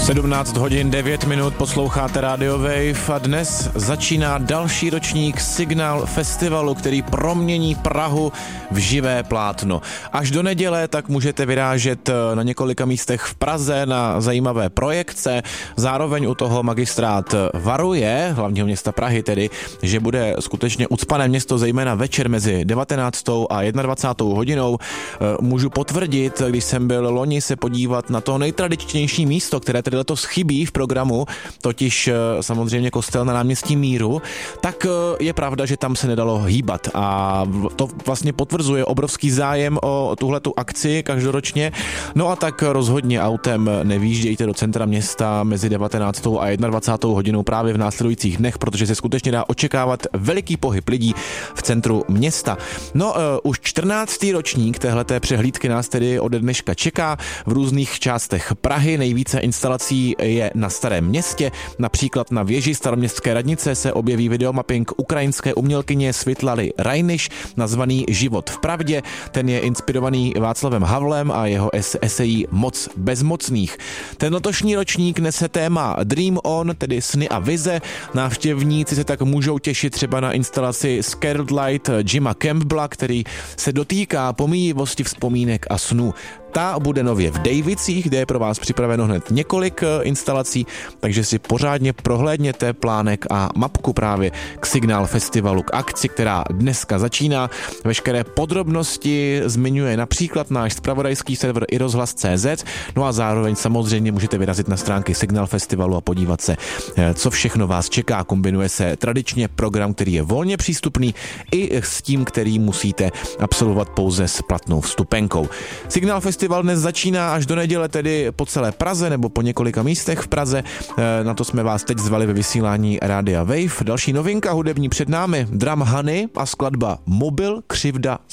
17 hodin 9 minut, posloucháte Radio Wave a dnes začíná další ročník Signál festivalu, který promění Prahu v živé plátno. Až do neděle tak můžete vyrážet na několika místech v Praze na zajímavé projekce. Zároveň u toho magistrát varuje, hlavního města Prahy tedy, že bude skutečně ucpané město zejména večer mezi 19. a 21. hodinou. Můžu potvrdit, když jsem byl loni se podívat na to nejtradičnější místo, které tedy letos chybí v programu, totiž samozřejmě kostel na náměstí Míru, tak je pravda, že tam se nedalo hýbat a to vlastně potvrzuje obrovský zájem o tuhletu akci každoročně. No a tak rozhodně autem nevýjíždějte do centra města mezi 19. a 21. hodinou právě v následujících dnech, protože se skutečně dá očekávat veliký pohyb lidí v centru města. No už 14. ročník téhleté přehlídky nás tedy ode dneška čeká v různých částech Prahy. Nejvíce instalací je na Starém městě, například na věži staroměstské radnice se objeví videomapping ukrajinské umělkyně Světlaly Rajniš, nazvaný Život v pravdě. Ten je inspirovaný Václavem Havlem a jeho esejí Moc bezmocných. Ten letošní ročník nese téma Dream On, tedy sny a vize. Návštěvníci se tak můžou těšit třeba na instalaci Scared Light Jima Campbella, který se dotýká pomíjivosti vzpomínek a snů. Ta bude nově v Dejvicích, kde je pro vás připraveno hned několik instalací, takže si pořádně prohlédněte plánek a mapku právě k Signál festivalu, k akci, která dneska začíná. Veškeré podrobnosti zmiňuje například náš zpravodajský server iRozhlas.cz, no a zároveň samozřejmě můžete vyrazit na stránky Signál festivalu a podívat se, co všechno vás čeká. Kombinuje se tradičně program, který je volně přístupný, i s tím, který musíte absolvovat pouze s platnou vstupenkou. Signál festival dnes začíná až do neděle tedy po celé Praze nebo po několika místech v Praze. Na to jsme vás teď zvali ve vysílání Rádia Wave. Další novinka hudební před námi, Drum Honey a skladba Mobil křivda